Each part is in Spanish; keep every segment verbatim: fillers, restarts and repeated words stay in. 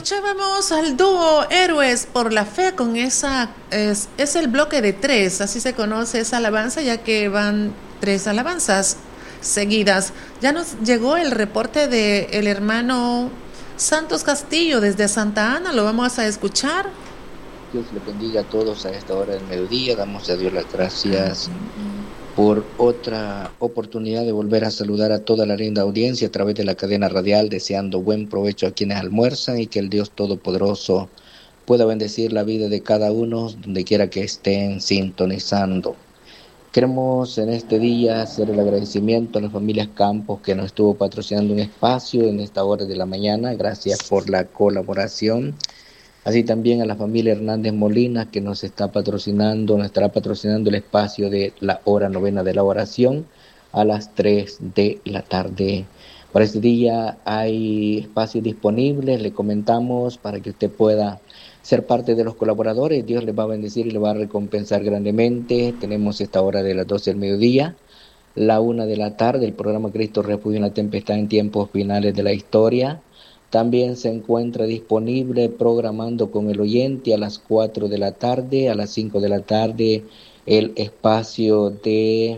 Escuchábamos al dúo Héroes por la Fe con esa, es, es el bloque de tres, así se conoce esa alabanza, ya que van tres alabanzas seguidas. Ya nos llegó el reporte del hermano Santos Castillo desde Santa Ana, lo vamos a escuchar. Dios le bendiga a todos a esta hora del mediodía, damos a Dios las gracias por otra oportunidad de volver a saludar a toda la linda audiencia a través de la cadena radial, deseando buen provecho a quienes almuerzan y que el Dios Todopoderoso pueda bendecir la vida de cada uno donde quiera que estén sintonizando. Queremos en este día hacer el agradecimiento a las familias Campos que nos estuvo patrocinando un espacio en esta hora de la mañana. Gracias por la colaboración. Así también a la familia Hernández Molina que nos está patrocinando, nos estará patrocinando el espacio de la hora novena de la oración a las tres de la tarde. Para este día hay espacios disponibles, le comentamos para que usted pueda ser parte de los colaboradores. Dios les va a bendecir y le va a recompensar grandemente. Tenemos esta hora de las doce del mediodía, la una de la tarde, el programa Cristo Refugio en la Tempestad en tiempos finales de la historia. También se encuentra disponible programando con el oyente a las cuatro de la tarde, a las cinco de la tarde, el espacio de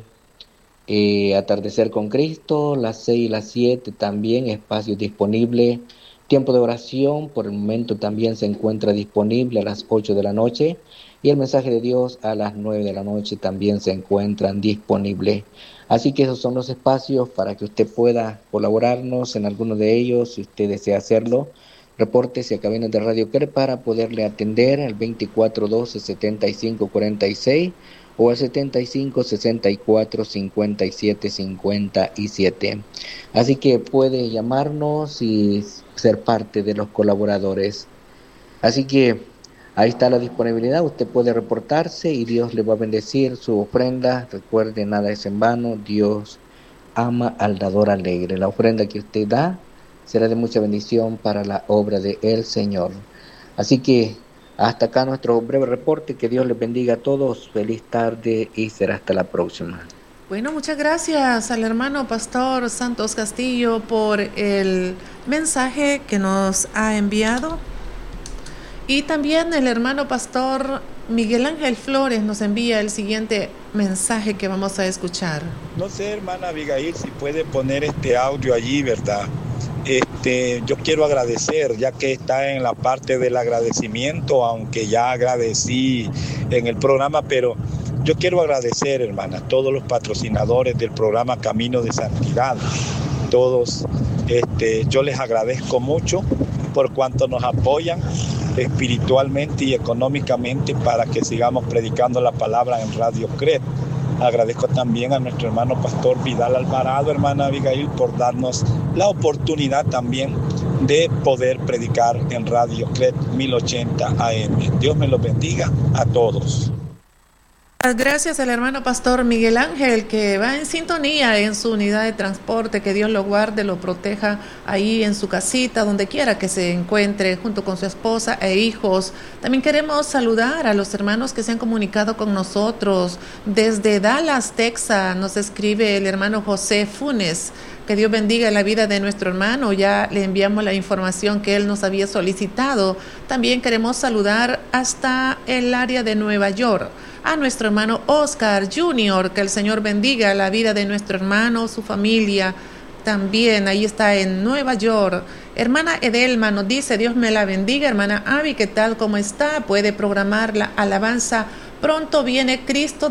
eh, Atardecer con Cristo, las seis y las siete también espacios disponibles. Tiempo de oración por el momento también se encuentra disponible a las ocho de la noche y el mensaje de Dios a las nueve de la noche también se encuentran disponibles. Así que esos son los espacios para que usted pueda colaborarnos en alguno de ellos, si usted desea hacerlo. Repórtese a Cabinas de Radio Care para poderle atender al veinticuatro doce setenta y cinco cuarenta y seis o al setenta y cinco sesenta y cuatro cincuenta y siete cincuenta y siete. Así que puede llamarnos y ser parte de los colaboradores. Así que ahí está la disponibilidad, usted puede reportarse y Dios le va a bendecir su ofrenda. Recuerde, nada es en vano, Dios ama al dador alegre. La ofrenda que usted da será de mucha bendición para la obra de el Señor. Así que hasta acá nuestro breve reporte, que Dios les bendiga a todos, feliz tarde y será hasta la próxima. Bueno, muchas gracias al hermano Pastor Santos Castillo por el mensaje que nos ha enviado. Y también el hermano Pastor Miguel Ángel Flores nos envía el siguiente mensaje que vamos a escuchar. No sé, hermana Abigail, si puede poner este audio allí, ¿verdad? Este, yo quiero agradecer, ya que está en la parte del agradecimiento, aunque ya agradecí en el programa, pero yo quiero agradecer, hermana, a todos los patrocinadores del programa Camino de Santidad. Todos, este, yo les agradezco mucho por cuanto nos apoyan espiritualmente y económicamente para que sigamos predicando la palabra en Radio Cret. Agradezco también a nuestro hermano Pastor Vidal Alvarado, hermana Abigail, por darnos la oportunidad también de poder predicar en Radio Cret mil ochenta A M. Dios me los bendiga a todos. Gracias al hermano Pastor Miguel Ángel, que va en sintonía en su unidad de transporte. Que Dios lo guarde, lo proteja ahí en su casita, donde quiera que se encuentre, junto con su esposa e hijos. También queremos saludar a los hermanos que se han comunicado con nosotros. Desde Dallas, Texas, nos escribe el hermano José Funes. Que Dios bendiga la vida de nuestro hermano. Ya le enviamos la información que él nos había solicitado. También queremos saludar hasta el área de Nueva York a nuestro hermano Oscar junior Que el Señor bendiga la vida de nuestro hermano, su familia. También ahí está en Nueva York. Hermana Edelma nos dice: Dios me la bendiga. Hermana Abby, ¿qué tal? ¿Cómo está? Puede programar la alabanza Pronto Viene Cristo